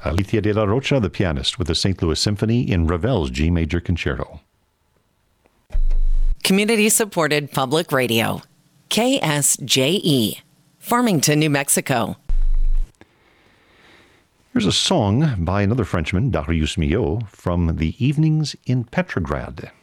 Alicia de la Rocha, the pianist, with the St. Louis Symphony in Ravel's G Major Concerto. Community-supported public radio. KSJE, Farmington, New Mexico. Here's a song by another Frenchman, Darius Milhaud, from the Evenings in Petrograd.